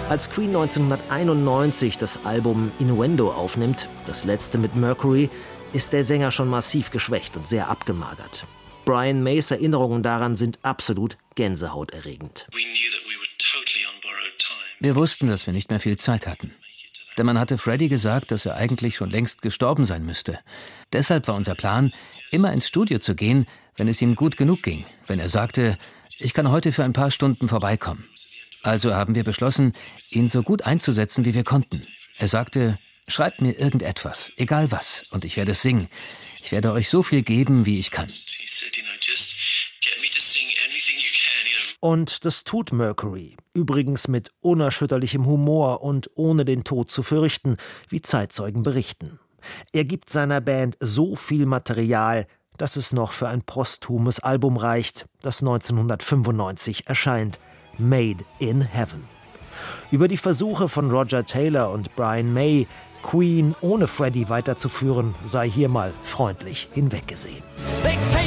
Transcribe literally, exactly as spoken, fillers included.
Als Queen neunzehnhunderteinundneunzig das Album Innuendo aufnimmt, das letzte mit Mercury, ist der Sänger schon massiv geschwächt und sehr abgemagert. Brian Mays Erinnerungen daran sind absolut gänsehauterregend. Wir wussten, dass wir nicht mehr viel Zeit hatten. Denn man hatte Freddie gesagt, dass er eigentlich schon längst gestorben sein müsste. Deshalb war unser Plan, immer ins Studio zu gehen, wenn es ihm gut genug ging. Wenn er sagte, ich kann heute für ein paar Stunden vorbeikommen. Also haben wir beschlossen, ihn so gut einzusetzen, wie wir konnten. Er sagte, schreibt mir irgendetwas, egal was, und ich werde es singen. Ich werde euch so viel geben, wie ich kann. Und das tut Mercury. Übrigens mit unerschütterlichem Humor und ohne den Tod zu fürchten, wie Zeitzeugen berichten. Er gibt seiner Band so viel Material, dass es noch für ein posthumes Album reicht, das neunzehnhundertfünfundneunzig erscheint. Made in Heaven. Über die Versuche von Roger Taylor und Brian May, Queen ohne Freddie weiterzuführen, sei hier mal freundlich hinweggesehen.